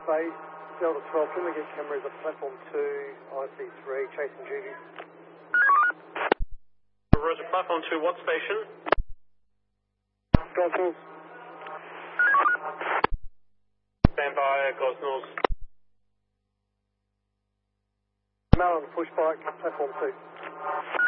base, Delta 12, can we get cameras at platform 2, IC3, chasing duty? Roger, platform 2, what station? Gosnells. Stand by, Gosnells. Mal on the push bike, platform 2.